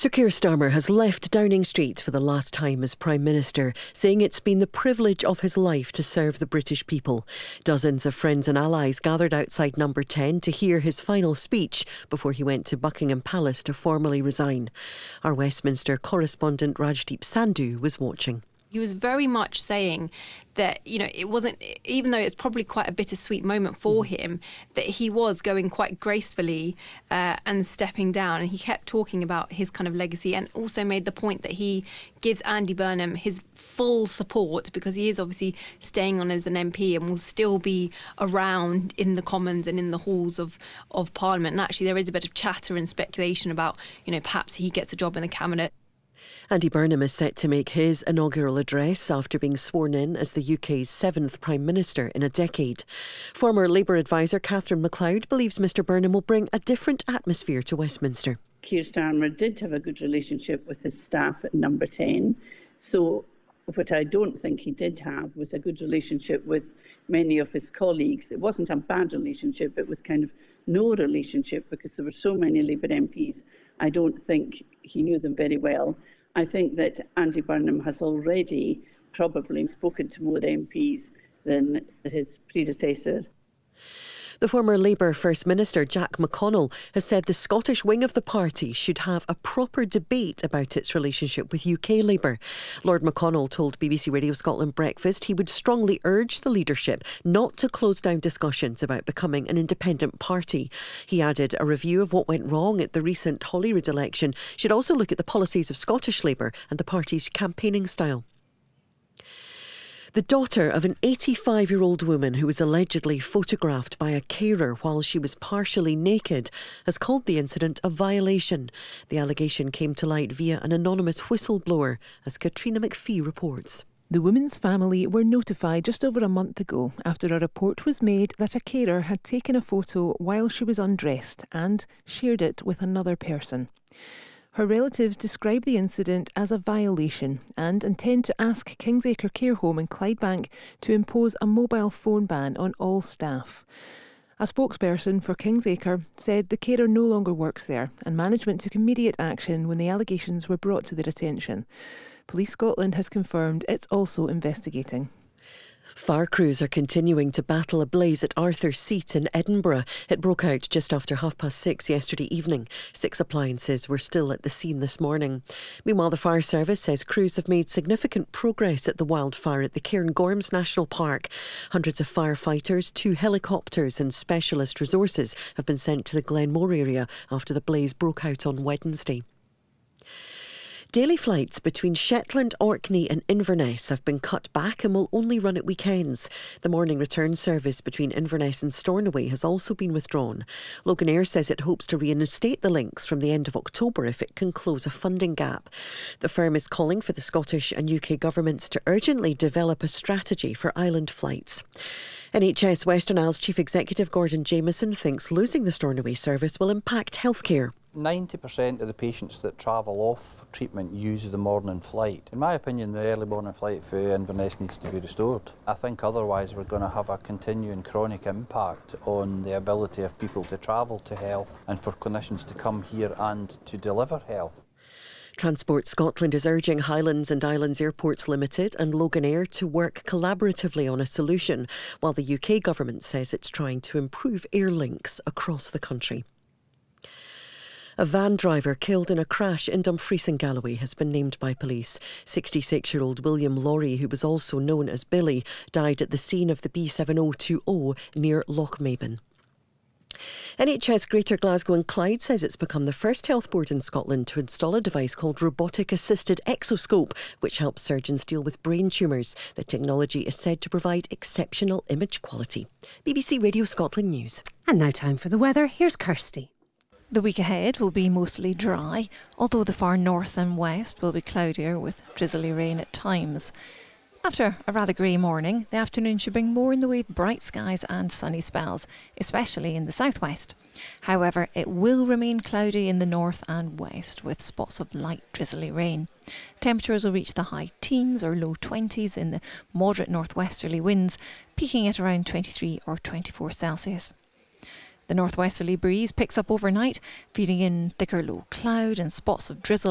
Sir Keir Starmer has left Downing Street for the last time as Prime Minister, saying it's been the privilege of his life to serve the British people. Dozens of friends and allies gathered outside Number 10 to hear his final speech before he went to Buckingham Palace to formally resign. Our Westminster correspondent Rajdeep Sandhu was watching. He was very much saying that, it wasn't, even though it's probably quite a bittersweet moment for him, that he was going quite gracefully and stepping down. And he kept talking about his kind of legacy, and also made the point that he gives Andy Burnham his full support, because he is obviously staying on as an MP and will still be around in the Commons and in the halls of Parliament. And actually there is a bit of chatter and speculation about, perhaps he gets a job in the Cabinet. Andy Burnham is set to make his inaugural address after being sworn in as the UK's 7th Prime Minister in a decade. Former Labour advisor Catherine MacLeod believes Mr Burnham will bring a different atmosphere to Westminster. Keir Starmer did have a good relationship with his staff at Number 10, so what I don't think he did have was a good relationship with many of his colleagues. It wasn't a bad relationship, it was kind of no relationship, because there were so many Labour MPs. I don't think he knew them very well. I think that Andy Burnham has already probably spoken to more MPs than his predecessor. The former Labour First Minister Jack McConnell has said the Scottish wing of the party should have a proper debate about its relationship with UK Labour. Lord McConnell told BBC Radio Scotland Breakfast he would strongly urge the leadership not to close down discussions about becoming an independent party. He added a review of what went wrong at the recent Holyrood election should also look at the policies of Scottish Labour and the party's campaigning style. The daughter of an 85-year-old woman who was allegedly photographed by a carer while she was partially naked has called the incident a violation. The allegation came to light via an anonymous whistleblower, as Katrina McPhee reports. The woman's family were notified just over a month ago after a report was made that a carer had taken a photo while she was undressed and shared it with another person. Her relatives describe the incident as a violation and intend to ask Kingsacre Care Home in Clydebank to impose a mobile phone ban on all staff. A spokesperson for Kingsacre said the carer no longer works there, and management took immediate action when the allegations were brought to their attention. Police Scotland has confirmed it's also investigating. Fire crews are continuing to battle a blaze at Arthur's Seat in Edinburgh. It broke out just after 6:30 yesterday evening. 6 appliances were still at the scene this morning. Meanwhile, the fire service says crews have made significant progress at the wildfire at the Cairngorms National Park. Hundreds of firefighters, 2 helicopters and specialist resources have been sent to the Glenmore area after the blaze broke out on Wednesday. Daily flights between Shetland, Orkney and Inverness have been cut back and will only run at weekends. The morning return service between Inverness and Stornoway has also been withdrawn. Loganair says it hopes to reinstate the links from the end of October if it can close a funding gap. The firm is calling for the Scottish and UK governments to urgently develop a strategy for island flights. NHS Western Isles Chief Executive Gordon Jamieson thinks losing the Stornoway service will impact healthcare. 90% of the patients that travel off treatment use the morning flight. In my opinion, the early morning flight for Inverness needs to be restored. I think otherwise we're going to have a continuing chronic impact on the ability of people to travel to health and for clinicians to come here and to deliver health. Transport Scotland is urging Highlands and Islands Airports Limited and Loganair to work collaboratively on a solution, while the UK government says it's trying to improve air links across the country. A van driver killed in a crash in Dumfries and Galloway has been named by police. 66-year-old William Laurie, who was also known as Billy, died at the scene of the B7020 near Lochmaben. NHS Greater Glasgow and Clyde says it's become the first health board in Scotland to install a device called robotic-assisted exoscope, which helps surgeons deal with brain tumours. The technology is said to provide exceptional image quality. BBC Radio Scotland News. And now time for the weather. Here's Kirsty. The week ahead will be mostly dry, although the far north and west will be cloudier with drizzly rain at times. After a rather grey morning, the afternoon should bring more in the way of bright skies and sunny spells, especially in the southwest. However, it will remain cloudy in the north and west with spots of light drizzly rain. Temperatures will reach the high teens or low 20s in the moderate northwesterly winds, peaking at around 23 or 24 Celsius. The northwesterly breeze picks up overnight, feeding in thicker low cloud and spots of drizzle